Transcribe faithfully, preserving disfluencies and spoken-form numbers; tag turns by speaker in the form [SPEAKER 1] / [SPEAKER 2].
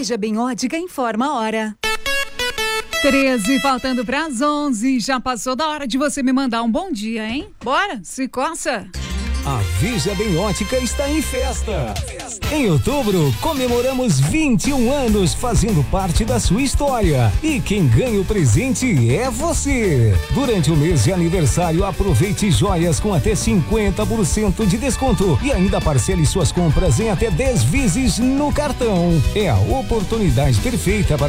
[SPEAKER 1] Veja Bem Ótica informa a hora.
[SPEAKER 2] treze, faltando para as onze. Já passou da hora de você me mandar um bom dia, hein? Bora, se coça.
[SPEAKER 3] A Veja Bem Ótica está em festa. Em outubro, comemoramos vinte e um anos fazendo parte da sua história. E quem ganha o presente é você. Durante o mês de aniversário, aproveite joias com até cinquenta por cento de desconto e ainda parcele suas compras em até dez vezes no cartão. É a oportunidade perfeita para